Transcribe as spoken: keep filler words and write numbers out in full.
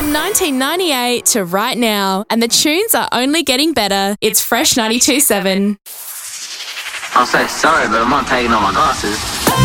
From nineteen ninety-eight to right now, and the tunes are only getting better. It's Fresh ninety-two point seven. I'll say sorry, but I'm not taking off my glasses.